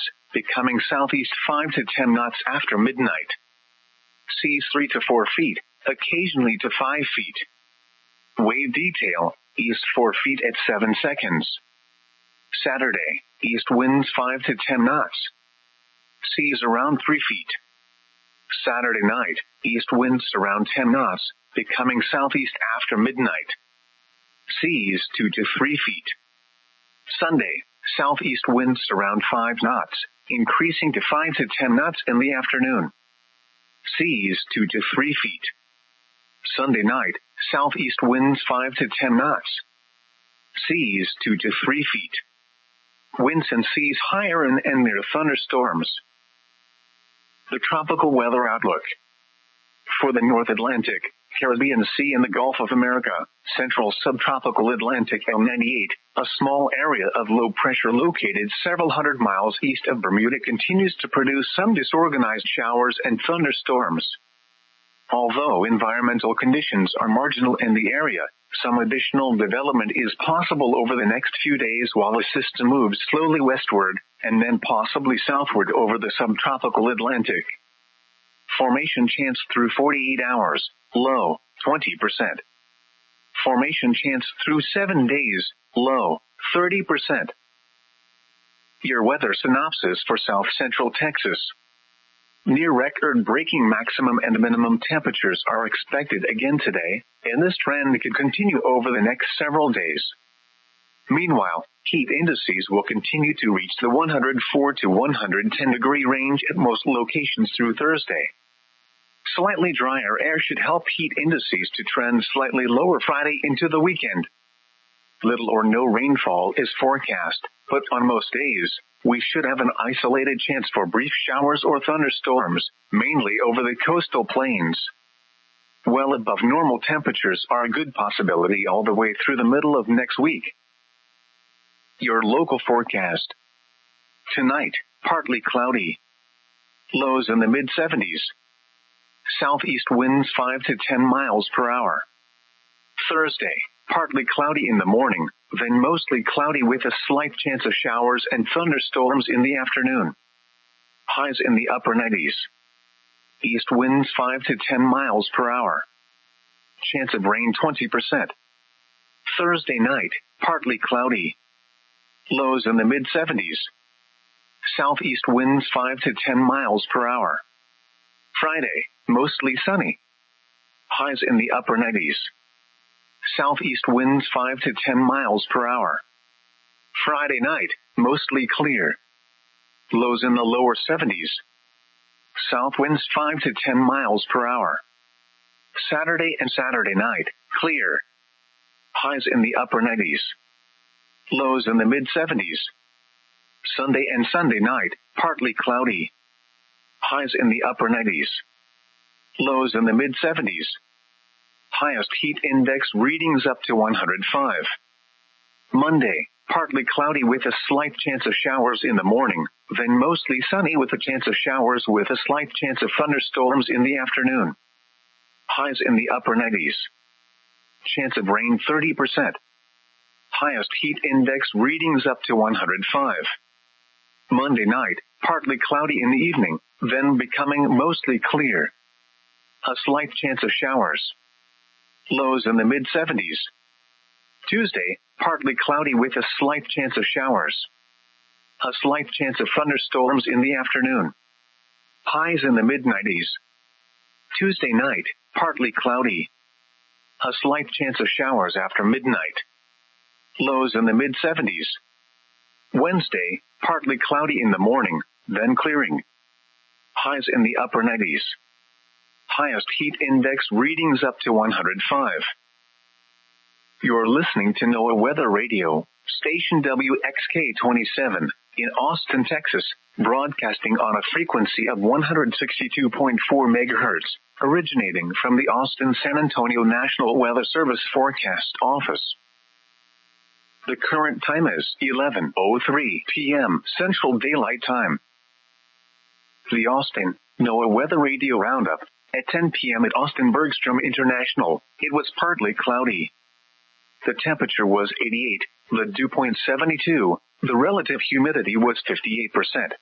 becoming southeast 5 to 10 knots after midnight. Seas 3 to 4 feet, occasionally to 5 feet. Wave detail, east 4 feet at 7 seconds. Saturday, east winds 5 to 10 knots. Seas around 3 feet. Saturday night, east winds around 10 knots, becoming southeast after midnight. Seas 2 to 3 feet. Sunday, southeast winds around 5 knots, increasing to 5 to 10 knots in the afternoon. Seas 2 to 3 feet. Sunday night, southeast winds 5 to 10 knots. Seas 2 to 3 feet. Winds and seas higher and near thunderstorms. The tropical weather outlook. For the North Atlantic, Caribbean Sea and the Gulf of America, central subtropical Atlantic L98, a small area of low pressure located several hundred miles east of Bermuda continues to produce some disorganized showers and thunderstorms. Although environmental conditions are marginal in the area, some additional development is possible over the next few days while the system moves slowly westward, and then possibly southward over the subtropical Atlantic. Formation chance through 48 hours, low, 20%. Formation chance through 7 days, low, 30%. Your weather synopsis for South Central Texas. Near record-breaking maximum and minimum temperatures are expected again today, and this trend could continue over the next several days. Meanwhile, heat indices will continue to reach the 104 to 110 degree range at most locations through Thursday. Slightly drier air should help heat indices to trend slightly lower Friday into the weekend. Little or no rainfall is forecast, but on most days, we should have an isolated chance for brief showers or thunderstorms, mainly over the coastal plains. Well above normal temperatures are a good possibility all the way through the middle of next week. Your local forecast. Tonight, partly cloudy. Lows in the mid-70s. Southeast winds 5 to 10 miles per hour. Thursday, partly cloudy in the morning, then mostly cloudy with a slight chance of showers and thunderstorms in the afternoon. Highs in the upper 90s. East winds 5 to 10 miles per hour. Chance of rain 20%. Thursday night, partly cloudy. Lows in the mid-70s. Southeast winds 5 to 10 miles per hour. Friday, mostly sunny. Highs in the upper 90s. Southeast winds 5 to 10 miles per hour. Friday night, mostly clear. Lows in the lower 70s. South winds 5 to 10 miles per hour. Saturday and Saturday night, clear. Highs in the upper 90s. Lows in the mid-70s. Sunday and Sunday night, partly cloudy. Highs in the upper 90s. Lows in the mid-70s. Highest heat index readings up to 105. Monday, partly cloudy with a slight chance of showers in the morning, then mostly sunny with a chance of showers with a slight chance of thunderstorms in the afternoon. Highs in the upper 90s. Chance of rain 30%. Highest heat index readings up to 105. Monday night, partly cloudy in the evening, then becoming mostly clear. A slight chance of showers. Lows in the mid-70s. Tuesday, partly cloudy with a slight chance of showers. A slight chance of thunderstorms in the afternoon. Highs in the mid-90s. Tuesday night, partly cloudy. A slight chance of showers after midnight. Lows in the mid-70s. Wednesday, partly cloudy in the morning, then clearing. Highs in the upper 90s. Highest heat index readings up to 105. You're listening to NOAA Weather Radio, station WXK-27, in Austin, Texas, broadcasting on a frequency of 162.4 megahertz, originating from the Austin-San Antonio National Weather Service Forecast Office. The current time is 11:03 p.m. Central Daylight Time. The Austin NOAA Weather Radio Roundup. At 10 p.m. at Austin Bergstrom International, it was partly cloudy. The temperature was 88, the dew point 72, the relative humidity was 58%.